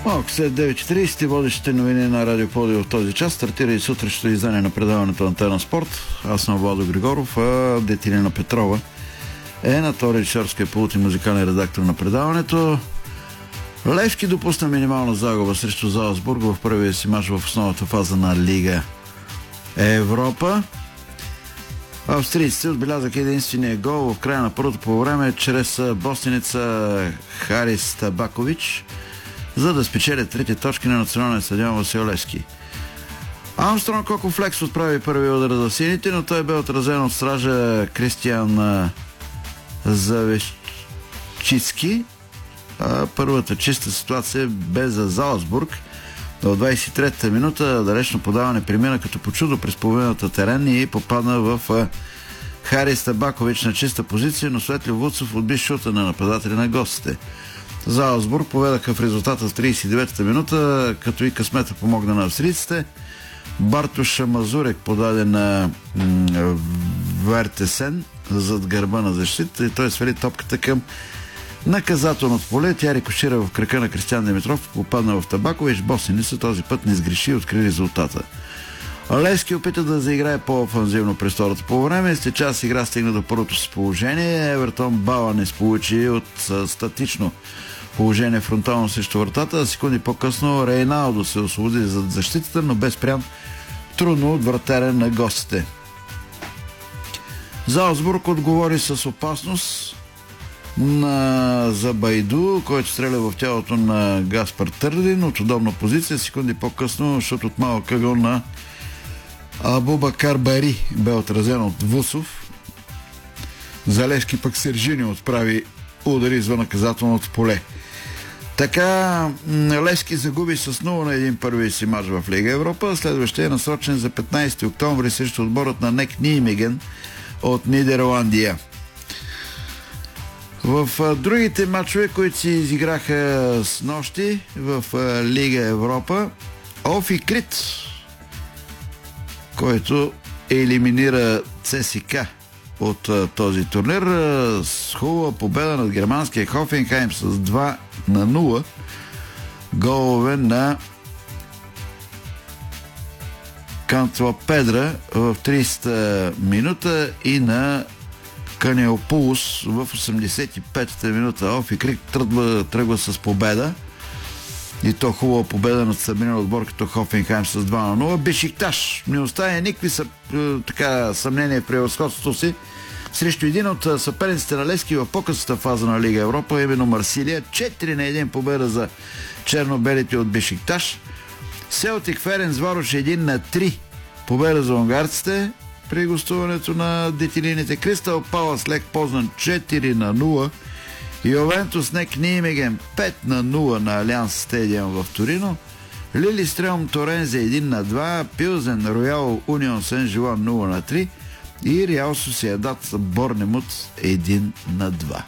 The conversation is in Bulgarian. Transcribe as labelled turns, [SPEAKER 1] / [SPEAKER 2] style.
[SPEAKER 1] Малко след 9:30 водещите новини на Радио Пловдив в този час стартира и сутрешното издание на предаването Антена Спорт. Аз съм Владо Григоров, а Детелина Петрова е на Тори Ричарска и полути музикален редактор на предаването. Левски допусна минимална загуба срещу Залцбург в първия си мач в основната фаза на Лига Европа. Австрийците отбелязаха единствения гол в края на първото полувреме чрез босненица Харис Табакович, за да спечелят трети точки на националния стадион Васил Левски. Армстронг Кокофлекс отправи първи удар за сините, но той бе отразен от стража Кристиан Завещицки. Първата чиста ситуация бе за Залцбург. До 23-та минута далечно подаване премина като по чудо през половината терен и попадна в Харис Табакович на чиста позиция, но Светлио Вуцов отби шута на нападатели на гостите. Залцбург поведаха в резултата в 39-та минута, като и късмета помогна на австрийците. Бартош Мазурек подаде на Вертесен зад гърба на защита и той свали топката към наказателното поле. Тя рикошира в крака на Кристиан Димитров, попадна в Табакович. Босненица този път не сгреши и откри резултата. Левски опита да заиграе по-офанзивно през второто полувреме. След час игра стигна до първото си положение. Евертон бала не сполучи от статично положение фронтално срещу вратата. Секунди по-късно Рейналдо се освободи зад защитата, но бе спрян трудно от вратаря на гостите. Залцбург отговори с опасност на Забайду, който стреля в тялото на Гаспар Търдин от удобна позиция. Секунди по-късно шут от малък ъгъл на Абубакар Бари бе отразен от Вусов. За Левски пък Сержини отправи удари извън наказателното поле. Така Левски загуби с 0-1 първия си мач в Лига Европа. Следващия е насрочен за 15 октомври срещу отборът на НЕК Нимеген от Нидерландия. В другите матчове, които се изиграха с нощи в Лига Европа, Офи Крит, който елиминира ЦСКА от този турнир, с хубава победа над германския Хофенхайм с 2-0. Голове на Кантла Педра в 30-та минута и на Канеопулос в 85-та минута. Офи Крит тръгва с победа. И то хубава победа над съмнена отбор като Хофенхайм с 2-0. Бешикташ не оставя никакви съмнения в превъзходството си срещу един от съперниците на Левски в по-късната фаза на Лига Европа, именно Марсилия. 4-1 победа за черно-белите от Бешикташ. Селтик Ференцварош 1-3 победа за унгарците при гостуването на детелините. Кристал Палас Лек Познан 4-0. Ювентус НЕК Нимеген 5-0 на Алианс Стадиум в Торино. Лилистрем Торензе 1-2. Пилзен Роял Унион Сен-Желан 0-3 и Реал Сосиедад Борнемут 1-2.